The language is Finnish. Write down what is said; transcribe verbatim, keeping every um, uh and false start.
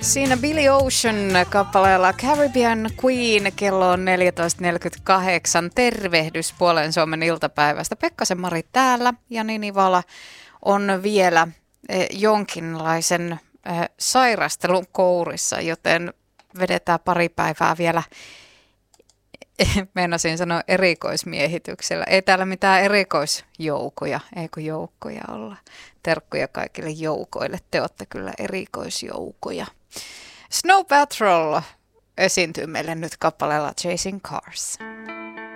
Siinä Billy Ocean kappaleella Caribbean Queen, kello on neljätoista neljäkymmentäkahdeksan. Tervehdys Puolen Suomen iltapäivästä. Pekkasen Mari täällä ja Ninivala on vielä eh, jonkinlaisen eh, sairastelun kourissa, joten vedetään pari päivää vielä, eh, meinasin sanoa erikoismiehityksellä. Ei täällä mitään erikoisjoukoja, eikö joukkoja olla. Terkkuja kaikille joukoille, te olette kyllä erikoisjoukoja. Snow Patrol esiintyy meille nyt kappaleella Chasing Cars.